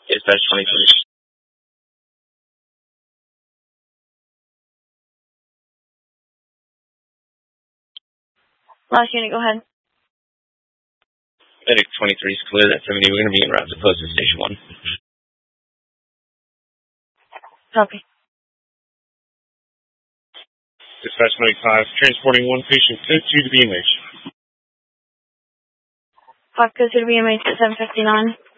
Dispatch 23. Last unit, go ahead. Medic 23 is clear. That's 70. We're going to be en route to closest station 1. Copy. Dispatch 95, transporting one patient to the BMH. Fox goes to the BMH at 7:59.